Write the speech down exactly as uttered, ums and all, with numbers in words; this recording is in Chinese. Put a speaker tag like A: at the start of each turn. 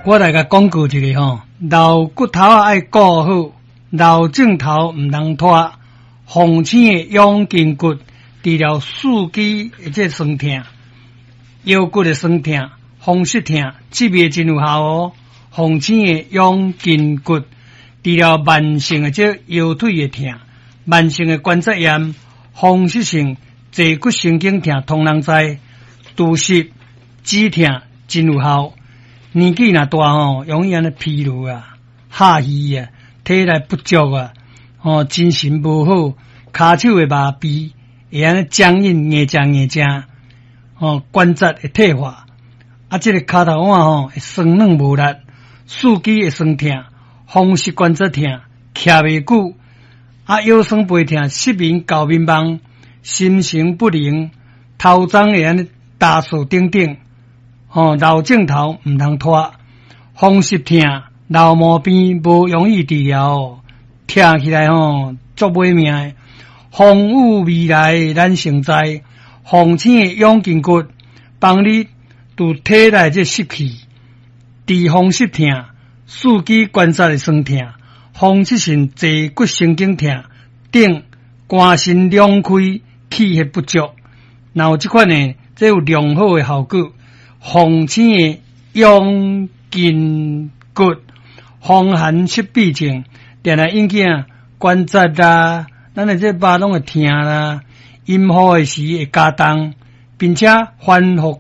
A: 我来甲广告一个吼，老骨头啊爱顾好，老镜头毋通拖。红星的养筋骨，治疗四肢的这酸痛、腰骨的酸痛、风湿痛，这味真有效哦。红星的养筋骨，治疗慢性的这腰腿的痛、慢性的关节炎、风湿性坐骨神经痛，通人知。拄湿、止痛真有效。年纪若大吼，容易安尼疲劳啊、下虚啊、体力不足啊，哦，精神无好，骹手会麻痹，会安尼僵硬、硬僵硬僵，哦，关节会退化，啊，这个骹头腕吼会酸软无力，四肢会酸痛，风湿关节痛，徛袂久，啊，腰酸背痛，失眠、搞迷茫，心神不宁，头鬃会安尼打数等等。哦，老镜头毋通拖，风湿痛、老毛病无容易治疗哦，听起来吼足歹命的。风雨未来咱成知，红星的养筋骨，帮你拄体内这湿气，治风湿痛、四肢关节的酸痛、风湿性坐骨神经痛等，肝肾两开，气血不足，若有这款呢，这有良好的效果。红星的养筋骨，风寒湿痹症，定来引起关节啦，咱的这肉拢会痛啦，阴雨的时会加重，并且反复